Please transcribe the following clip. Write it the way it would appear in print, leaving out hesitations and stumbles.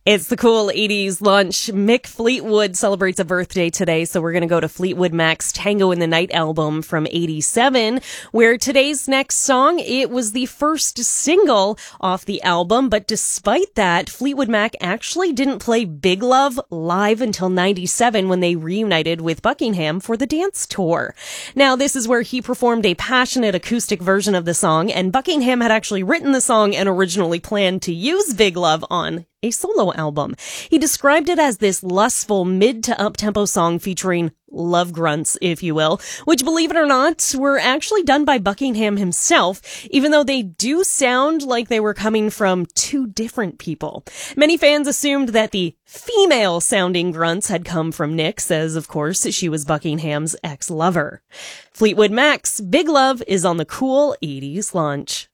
It's the cool 80s lunch. Mick Fleetwood celebrates a birthday today, so we're going to go to Fleetwood Mac's Tango in the Night album from 87, where today's next song, it was the first single off the album, but despite that, Fleetwood Mac actually didn't play Big Love live until 97 when they reunited with Buckingham for the dance tour. Now, this is where he performed a passionate acoustic version of the song, and Buckingham had actually written the song and originally planned to use Big Love on a solo album. He described it as this lustful mid to up-tempo song featuring love grunts, if you will, which, believe it or not, were actually done by Buckingham himself, even though they do sound like they were coming from two different people. Many fans assumed that the female-sounding grunts had come from Nix, as, of course, she was Buckingham's ex-lover. Fleetwood Mac's Big Love is on the cool 80s lunch.